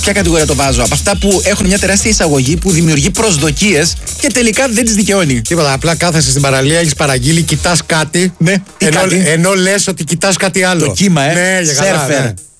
ποια κατηγορία το βάζω? Από αυτά που έχουν μια τεράστια εισαγωγή που δημιουργεί προσδοκίες και τελικά δεν τις δικαιώνει. Τίποτα. Απλά κάθεσαι στην παραλία, έχεις παραγγείλει, κοιτάς κάτι. Ναι, Ενώ λες ότι κοιτάς κάτι άλλο. Το κύμα, Ναι, για καλά, σέρφερ. ναι.